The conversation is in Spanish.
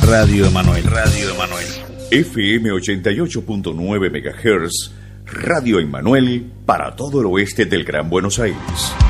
Radio Emanuel. Radio Emanuel. FM 88.9 MHz, Radio Emanuel para todo el oeste del Gran Buenos Aires.